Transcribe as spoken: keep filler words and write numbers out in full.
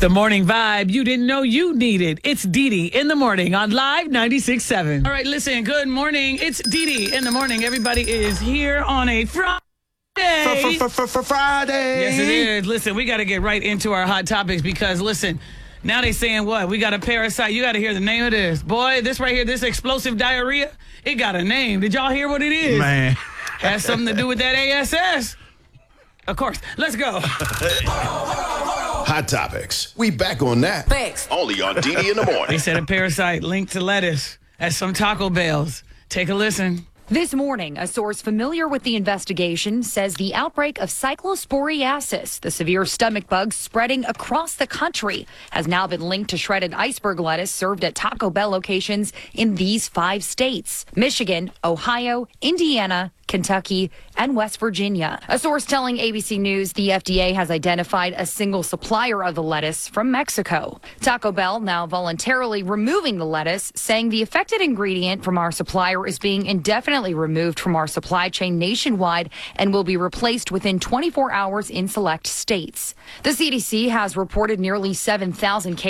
The morning vibe you didn't know you needed. It's Dee Dee in the morning on Live ninety-six point seven. All right, listen, good morning. It's Dee Dee in the morning. Everybody is here on a Friday. Friday. Yes, it is. Listen, we got to get right into our hot topics because, listen, now they saying what? We got a parasite. You got to hear the name of this. Boy, this right here, this explosive diarrhea, it got a name. Did y'all hear what it is? Man. Has something to do with that A S S. Of course. Let's go. Hot Topics. We back on that. Thanks. Only on Dee Dee in the They morning. said a parasite linked to lettuce at some Taco Bells. Take a listen. This morning, a source familiar with the investigation says the outbreak of cyclosporiasis, the severe stomach bug spreading across the country, has now been linked to shredded iceberg lettuce served at Taco Bell locations in these five states: Michigan, Ohio, Indiana, Kentucky, and West Virginia. A source telling A B C News the F D A has identified a single supplier of the lettuce from Mexico. Taco Bell now voluntarily removing the lettuce, saying the affected ingredient from our supplier is being indefinitely removed from our supply chain nationwide and will be replaced within twenty-four hours in select states. The C D C has reported nearly seven thousand cases